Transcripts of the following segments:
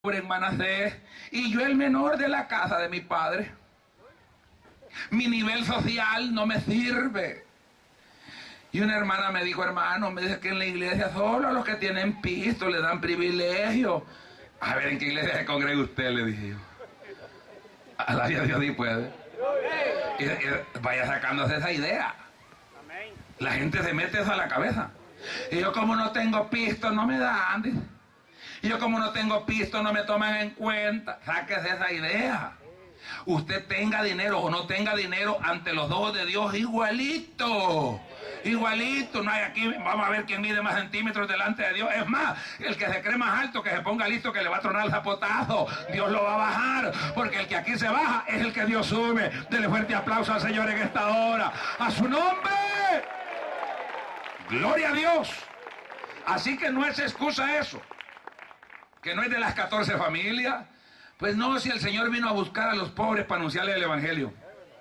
en Manasés y yo el menor de la casa de mi padre. Mi nivel social no me sirve. Y una hermana me dijo, hermano, me dice que en la iglesia solo a los que tienen pisto le dan privilegio. A ver, ¿en qué iglesia se congrega usted? Le dije yo. A la vida de Dios sí puede. Y vaya sacándose esa idea. La gente se mete eso a la cabeza. Y yo, como no tengo pisto, no me dan, dice. Y yo, como no tengo pisto, no me toman en cuenta. Sáquese esa idea. Usted tenga dinero o no tenga dinero, ante los ojos de Dios, igualito. Igualito. No hay aquí, vamos a ver quién mide más centímetros delante de Dios. Es más, el que se cree más alto, que se ponga listo, que le va a tronar el zapotazo. Dios lo va a bajar, porque el que aquí se baja es el que Dios sube. Dele fuerte aplauso al Señor en esta hora. ¡A su nombre! ¡Gloria a Dios! Así que no es excusa eso. Que no es de las 14 familias. Pues no, si el Señor vino a buscar a los pobres para anunciarles el Evangelio.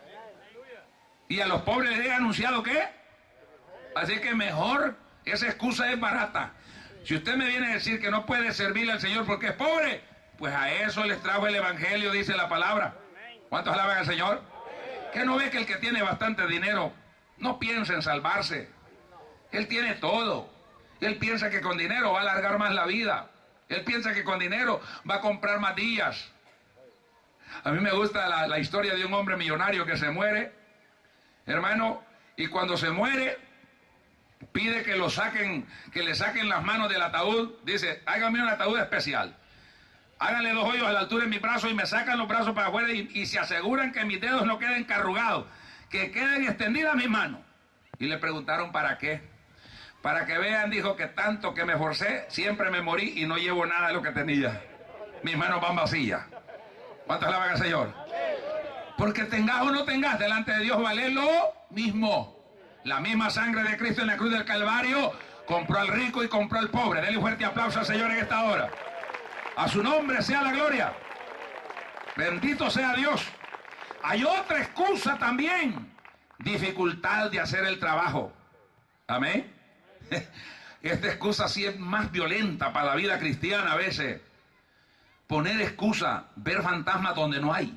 Y a los pobres les he anunciado ¿qué? Así que mejor, esa excusa es barata. Si usted me viene a decir que no puede servirle al Señor porque es pobre, pues a eso les trajo el Evangelio, dice la palabra. ¿Cuántos alaban al Señor? ¿Que no ve que el que tiene bastante dinero no piensa en salvarse? Él tiene todo. Él piensa que con dinero va a alargar más la vida. Él piensa que con dinero va a comprar más días. A mí me gusta la historia de un hombre millonario que se muere, hermano, y cuando se muere, pide que lo saquen, que le saquen las manos del ataúd. Dice, hágame un ataúd especial. Háganle 2 hoyos a la altura de mi brazo y me sacan los brazos para afuera y se aseguran que mis dedos no queden carrugados, que queden extendidas mis manos. Y le preguntaron, ¿para qué? Para que vean, dijo, que tanto que me esforcé, siempre me morí y no llevo nada de lo que tenía. Mis manos van vacías. ¿Cuántos alaban al Señor? Porque tengas o no tengas, delante de Dios vale lo mismo. La misma sangre de Cristo en la cruz del Calvario compró al rico y compró al pobre. Denle un fuerte aplauso al Señor en esta hora. A su nombre sea la gloria. Bendito sea Dios. Hay otra excusa también. Dificultad de hacer el trabajo. Amén. Esta excusa sí es más violenta para la vida cristiana a veces. Poner excusa, ver fantasmas donde no hay.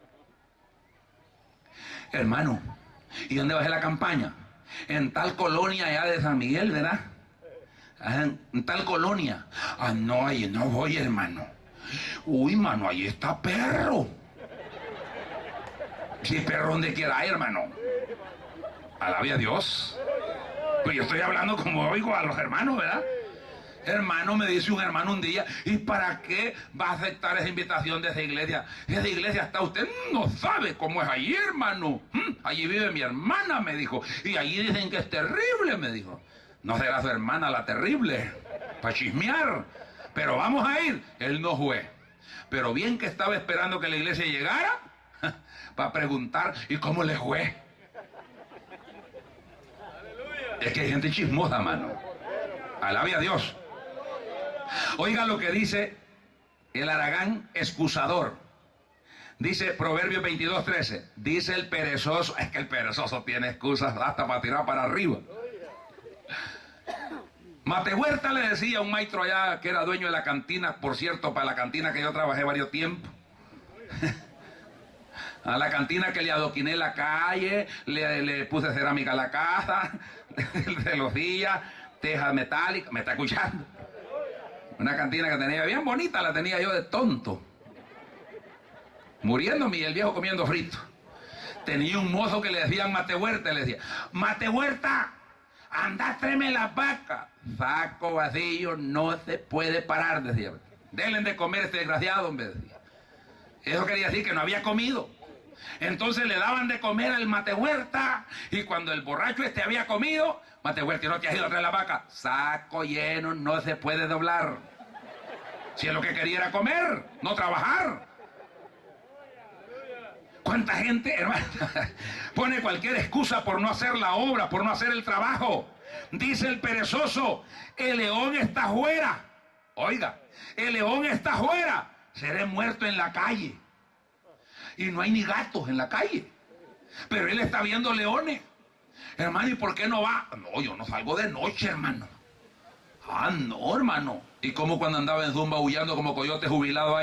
Hermano, ¿y dónde bajé la campaña? En tal colonia allá de San Miguel, ¿verdad? En tal colonia. Ah, no, ahí no voy, hermano. Uy, mano, ahí está perro. Sí, perro donde quiera hay, hermano. Alabe a Dios. Pues yo estoy hablando como oigo a los hermanos, ¿verdad? Hermano, me dice un hermano un día, ¿y para qué va a aceptar esa invitación de esa iglesia? Esa iglesia está, usted no sabe cómo es allí, hermano. Allí vive mi hermana, me dijo. Y allí dicen que es terrible, me dijo. No será su hermana la terrible, para chismear. Pero vamos a ir. Él no fue. Pero bien que estaba esperando que la iglesia llegara, para preguntar, ¿y cómo le fue? Es que hay gente chismosa, mano. Alabe a Dios. Oiga lo que dice el haragán excusador. Dice Proverbios 22:13. Dice el perezoso. Es que el perezoso tiene excusas hasta para tirar para arriba. Mate Huerta le decía a un maestro allá que era dueño de la cantina. Por cierto, para la cantina que yo trabajé varios tiempos. A la cantina que le adoquiné la calle, le puse cerámica a la casa, celosía, teja metálica, ¿me está escuchando? Una cantina que tenía bien bonita, la tenía yo de tonto. Muriéndome y el viejo comiendo frito. Tenía un mozo que le decían Mate Huerta, le decía, Mate Huerta, anda, tráeme las vacas. Saco vacío, no se puede parar, decía. Denle de comer este desgraciado, hombre, decía. Eso quería decir que no había comido. Entonces le daban de comer al Mate Huerta, y cuando el borracho este había comido, Mate Huerta, ¿no te has ido a traer la vaca? Saco lleno, no se puede doblar. Si es lo que quería era comer, no trabajar. ¿Cuánta gente, hermano, pone cualquier excusa por no hacer la obra, por no hacer el trabajo? Dice el perezoso, el león está fuera. Oiga, el león está fuera, seré muerto en la calle. Y no hay ni gatos en la calle, pero él está viendo leones. Hermano, ¿y por qué no va? No, yo no salgo de noche, hermano. Ah, no, hermano. ¿Y cómo cuando andaba en Zumba huyendo como coyote jubilado ahí?